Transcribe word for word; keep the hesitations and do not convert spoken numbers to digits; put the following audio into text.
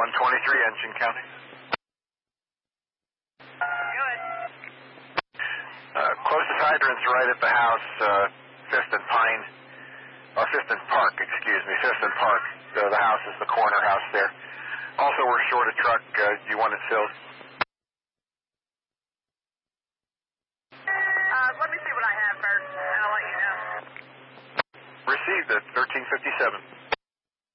one twenty-three, engine counting. Good. Uh, closest hydrant's right at the house, uh, Fifth and Pine, or Fifth and Park, excuse me, Fifth and Park. Uh, the house is the corner house there. Also, we're short a truck. Uh, do you want it filled? Uh, let me see what I have first, and I'll let you know. Received at thirteen fifty-seven.